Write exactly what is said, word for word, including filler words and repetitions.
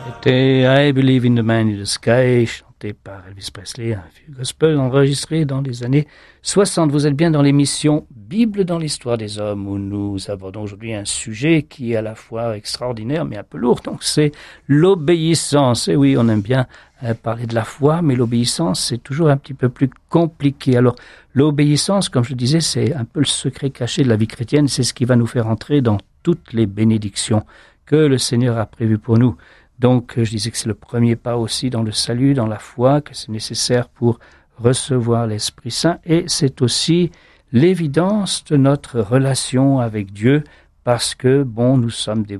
C'était I Believe in the Man in the Sky, chanté par Elvis Presley, un vieux gospel enregistré dans les années soixante. Vous êtes bien dans l'émission Bible dans l'histoire des hommes, où nous abordons aujourd'hui un sujet qui est à la fois extraordinaire mais un peu lourd. Donc c'est l'obéissance. Et oui, on aime bien euh, parler de la foi, mais l'obéissance c'est toujours un petit peu plus compliqué. Alors l'obéissance, comme je le disais, c'est un peu le secret caché de la vie chrétienne. C'est ce qui va nous faire entrer dans toutes les bénédictions que le Seigneur a prévues pour nous. Donc, je disais que c'est le premier pas aussi dans le salut, dans la foi, que c'est nécessaire pour recevoir l'Esprit Saint. Et c'est aussi l'évidence de notre relation avec Dieu, parce que, bon, nous sommes des